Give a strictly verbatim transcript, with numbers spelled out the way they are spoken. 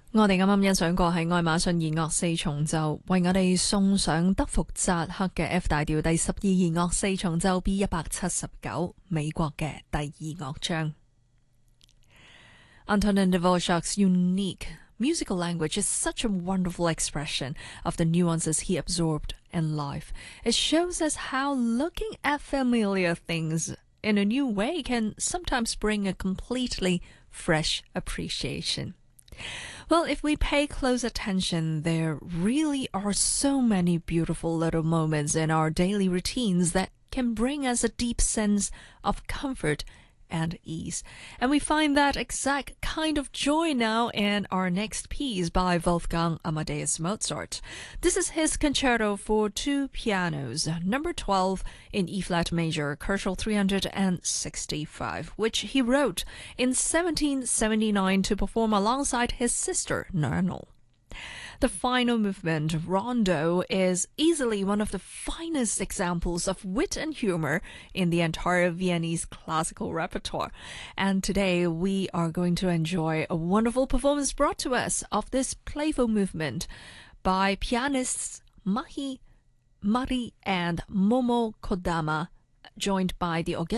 我哋啱啱欣賞過係愛馬遜二樂四重奏，為我哋送上德福扎克嘅 F 大調第十二弦樂四重奏 B 一百七十九，美國嘅第二樂章。Antonin Dvorak's unique musical language is such a wonderful expression of the nuances he absorbed in life. It shows us how looking at familiar things in a new way can sometimes bring a completely fresh appreciation. Well, if we pay close attention, there really are so many beautiful little moments in our daily routines that can bring us a deep sense of comfort and ease. And we find that exact kind of joy now in our next piece by Wolfgang Amadeus Mozart. This is his concerto for two pianos, number twelve in E-flat major, Koszul three hundred sixty-five, which he wrote in seventeen seventy-nine to perform alongside his sister, Nernl. The final movement, Rondo, is easily one of the finest examples of wit and humor in the entire Viennese classical repertoire. And today we are going to enjoy a wonderful performance brought to us of this playful movement by pianists Mahi Mari and Momo Kodama, joined by the orchestra